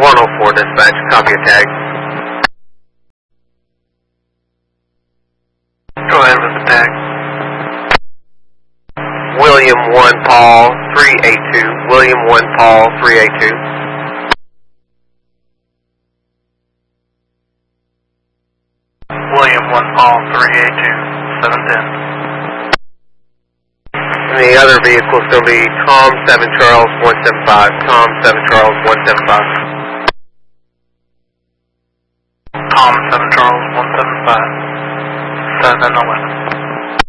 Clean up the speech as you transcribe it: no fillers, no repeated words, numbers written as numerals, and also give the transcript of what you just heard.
104 dispatch, copy your tag. Go ahead with the tag. William 1 Paul 382. William 1 Paul 382. William 1 Paul 382, 710. And the other vehicle is going to be Tom 7 Charles 175. Tom 7 Charles 175. Tom 7 Charles 175, 711.